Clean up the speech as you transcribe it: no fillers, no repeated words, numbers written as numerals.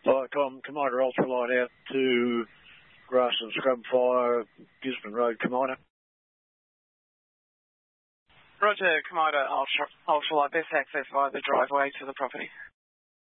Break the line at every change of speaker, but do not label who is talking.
Commander Ultralight out to Grass and Scrub Fire, Gisborne Road, Commander.
Roger, Commander Ultralight, best access via the driveway to the property.